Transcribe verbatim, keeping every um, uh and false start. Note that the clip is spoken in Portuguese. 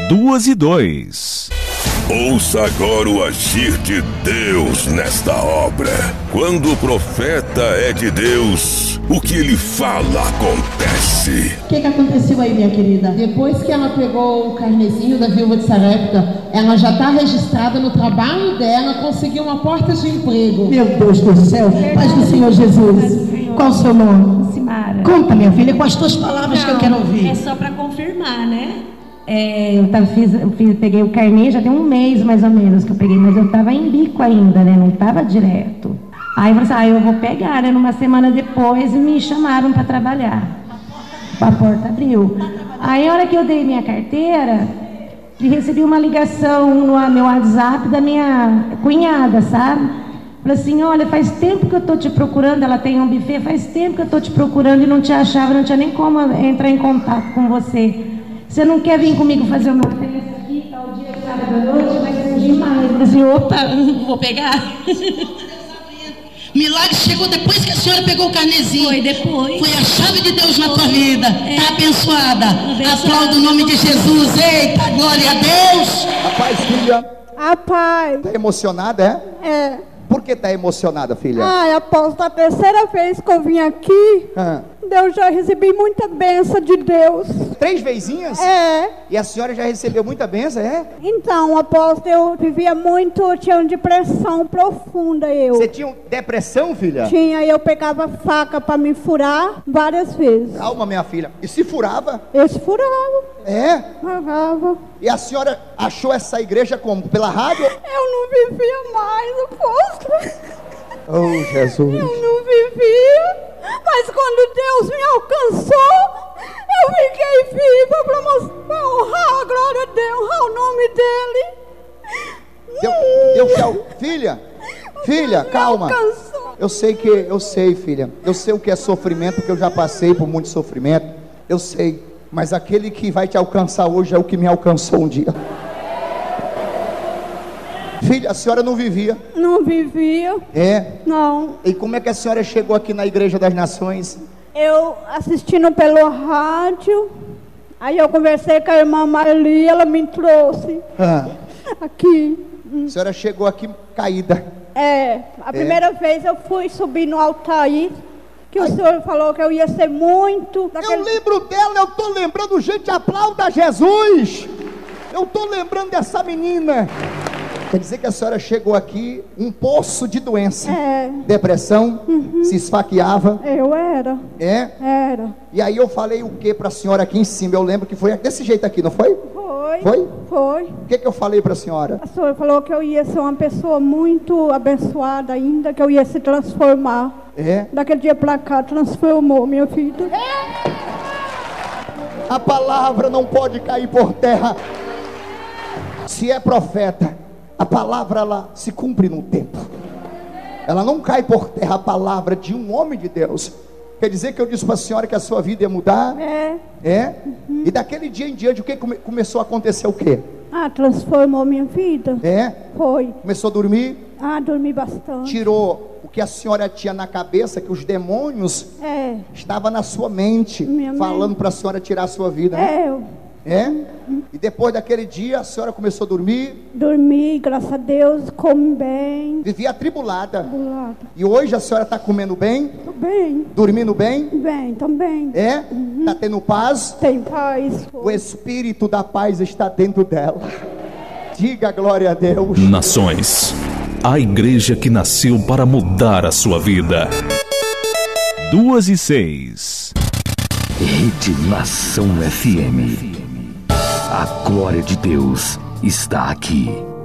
duas e dois. Ouça agora o agir de Deus nesta obra. Quando o profeta é de Deus, o que ele fala acontece. O que, que aconteceu aí, minha querida? Depois que ela pegou o carnezinho da viúva de Sarepta, ela já está registrada no trabalho dela, conseguiu uma porta de emprego. Meu Deus do céu, paz do Senhor Jesus. Qual o seu nome? Simara. Conta, minha filha, com as tuas palavras. Não, que eu quero ouvir. É só para confirmar, né? É, eu, tava, fiz, eu fiz, peguei o carnê, já tem um mês mais ou menos que eu peguei, mas eu estava em bico ainda, né? Não estava direto. Aí eu falei assim, ah, eu vou pegar, né? Numa semana depois me chamaram para trabalhar. A porta abriu. Aí a hora que eu dei minha carteira, recebi uma ligação no meu WhatsApp da minha cunhada, sabe? Falei assim, olha, faz tempo que eu tô te procurando, ela tem um buffet, faz tempo que eu tô te procurando e não te achava, não tinha nem como entrar em contato com você. Você não quer vir comigo fazer uma festa aqui, tal dia, sábado à noite, vai ser demais. Eu falei assim, opa, vou pegar. Milagre chegou depois que a senhora pegou o carnezinho. Foi depois. Foi a chave de Deus na tua vida. É. Tá abençoada. Abençoada. Aplauda o nome de Jesus. Eita, glória a Deus. Rapaz, filha, Ah, pai. tá emocionada, é? É. Por que tá emocionada, filha? Ai, após a terceira vez que eu vim aqui, Ah, eu já recebi muita bênção de Deus. três vezinhas? É. E a senhora já recebeu muita bênção, é? Então, após eu vivia muito, eu tinha uma depressão profunda, eu. Você tinha depressão, filha? Tinha, eu pegava faca para me furar várias vezes. Calma, minha filha. E se furava? Eu se furava, É? furava. E a senhora achou essa igreja como? Pela rádio? Eu não vivia mais, apóstolo. Oh, Jesus. Eu não vivia. Mas quando Deus me alcançou, eu fiquei viva para honrar a glória de Deus, honrar o nome dele. Deu, deu tchau. Filha, filha, calma. Eu sei que, eu sei, filha. Eu sei o que é sofrimento, porque eu já passei por muito sofrimento. Eu sei. Mas aquele que vai te alcançar hoje é o que me alcançou um dia. Filha, a senhora não vivia? Não vivia. É? Não. E como é que a senhora chegou aqui na Igreja das Nações? Eu assistindo pelo rádio, aí eu conversei com a irmã Marli, ela me trouxe Ah, aqui. a senhora chegou aqui caída. É, a primeira vez eu fui subir no altar aí, que o senhor falou que eu ia ser muito... Eu daquele- lembro dela, eu tô lembrando, gente, aplauda Jesus. Eu tô lembrando dessa menina. Quer dizer que a senhora chegou aqui, um poço de doença. É, Depressão, se esfaqueava. eu era, É? era. E aí eu falei o que pra senhora aqui em cima? Eu lembro que foi desse jeito aqui, não foi? Foi. Foi? Foi. O que que eu falei pra senhora? A senhora falou que eu ia ser uma pessoa muito abençoada ainda, que eu ia se transformar. É? Daquele dia pra cá, transformou minha vida. A palavra não pode cair por terra. Se é profeta, a palavra ela se cumpre no tempo. Ela não cai por terra, a palavra de um homem de Deus. Quer dizer que eu disse para a senhora que a sua vida ia mudar? É. É? Uhum. E daquele dia em diante, o que come, começou a acontecer? O quê? Ah, transformou minha vida. É? Foi. Começou a dormir? Ah, dormi bastante. Tirou o que a senhora tinha na cabeça, que os demônios É. estavam na sua mente, Minha falando mente. para a senhora tirar a sua vida, né? É, eu É? E depois daquele dia, a senhora começou a dormir, dormi, graças a Deus, como bem. vivia atribulada. Do lado. E hoje a senhora está comendo bem, Tô bem, dormindo bem, bem, também. é? Está tendo paz. Tem paz. O Espírito da paz está dentro dela. Diga glória a Deus. Nações, a igreja que nasceu para mudar a sua vida. Duas e seis. Rede Nação F M. A glória de Deus está aqui.